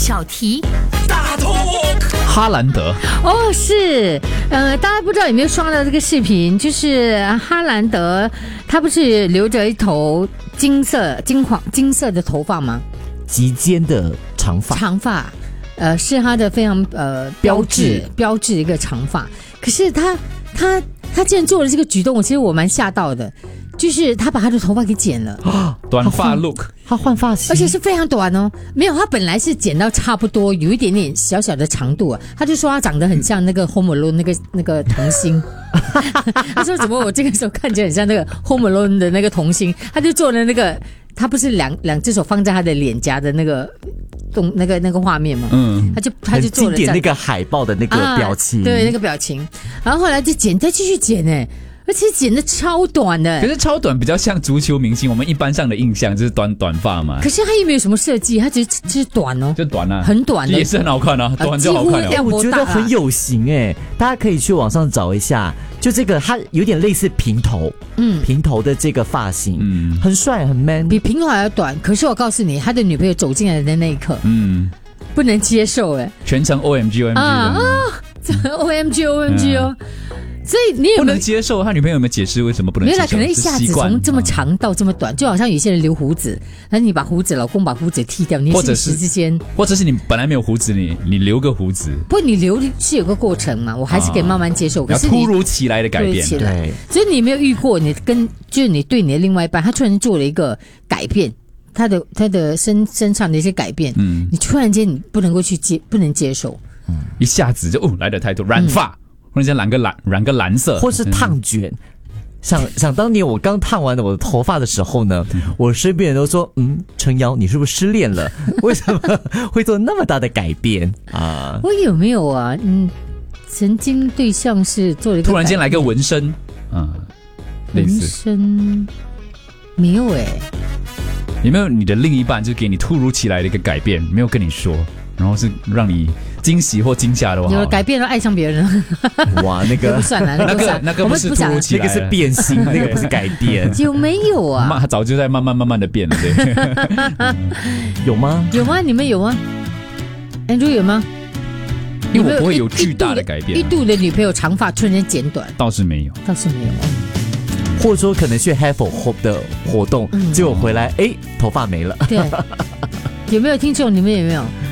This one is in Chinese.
小题， 大头哈兰德哦，是，大家不知道有没有刷到这个视频，就是哈兰德，他不是留着一头金色的头发吗？ 及肩的长发， 长发，是他的非常标志一个长发。可是他竟然做了这个举动，其实我蛮吓到的。就是他把他的头发给剪了， 短发 look， 他换发型， 而且是非常短哦。没有，他本来是剪到差不多，有一点点小小的长度啊。他就说他长得很像那个 Home Alone 那个童星。他说怎么我这个时候看起来很像那个 Home Alone 的那个童星？他就做了那个，他不是两只手放在他的脸颊的那个那个画面嘛？他就做了经典那个海报的那个表情， 对那个表情。然后后来就再继续剪哎。而且剪得超短的， 可是超短比较像足球明星，我们一般上的印象就是短发嘛。 可是他又没有什么设计，他只是短哦， 就短啊， 很短的， 也是很好看啊，短就好看了。 我觉得很有型哎，大家可以去网上找一下，就这个它有点类似平头，平头的这个发型，很帅很 man， 比平头还要短。可是我告诉你，他的女朋友走进来的那一刻，不能接受哎， 全程 OMG OMG 哦。所以你也不能接受，他女朋友有没有解释为什么不能接受？ 没有，可能一下子从这么长到这么短，就好像有些人留胡子，那你把老公把胡子剃掉，你一时之间， 或者是你本来没有胡子，你留个胡子， 不，你留是有个过程嘛，我还是可以慢慢接受。可是突如其来的改变， 对， 所以你没有遇过，就是你对你的另外一半，他突然做了一个改变，他的身上的一些改变，你突然间你不能接受， 一下子就来得太多，染发。或者染个蓝色， 或是烫卷。想当年我刚烫完我的头发的时候呢，我身边人都说，撑腰你是不是失恋了？为什么会做那么大的改变啊？ 我有没有啊？曾经对象是做了一个突然间来个纹身， 纹身没有哎。 有没有你的另一半就给你突如其来的一个改变，没有跟你说？然后是让你惊喜或惊吓的话， 有改变了，爱上别人了。 哇，那个不算了， 那个不是突如其来， 那个是变心，那个不是改变。 有没有啊？ 他早就在慢慢的变了，对。 有吗？ 有吗？你们有吗 ？Andrew 有吗？ 因为我不会有巨大的改变。 一度的女朋友长发突然间剪短， 倒是没有。 或者说可能去 Have for Hope 的活动，结果回来头发没了。 对，有没有听众？你们有没有？